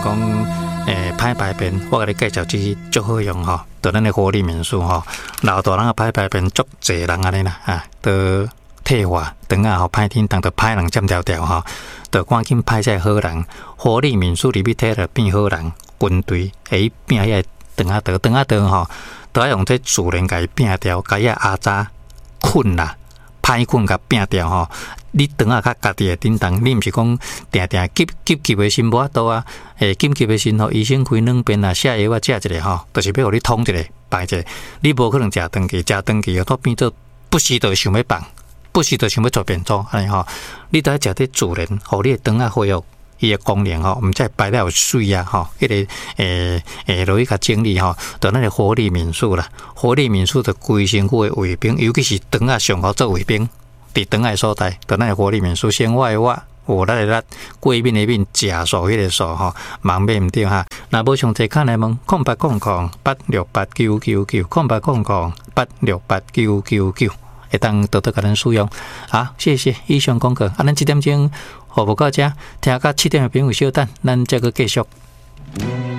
讲歹排便，我甲你介绍这足好用吼，就咱的活力民宿吼，老大人啊歹排便，足济人安尼啦啊，都退化，肠啊吼歹天当着歹人占条条吼，就赶紧派在好人。活力民宿里面摕了变好人，军队会变遐肠啊倒吼，都要用这自然甲伊变掉，甲伊阿渣困啦。歹困甲变掉吼，你肠啊较家己的叮当，你毋是讲定定急的心无法度啊，紧急的心吼，医生开两边啊，下药啊食一个吼，就是要互你通一个排一个，你无可能食长期，都变做不时就想要放，不时就想要做便做安尼吼，你都要食啲自然，互你的肠啊恢复伊的功能吼，毋再排了有水啊吼，迄个落去较整理吼，就咱个活力民宿啦。活力民宿的规身躯的卫兵，尤其是肠啊上好做卫兵，伫肠的所在，就咱个活力民宿先外挖，有力的力，过面的面，食素迄个素吼，茫买毋对哈。若无上济看来问0800-86899，0800-86899，会当多多甲咱使用。好，谢谢以上讲课。咱7点钟服务到这，听到7点的朋友稍等，咱再个继续。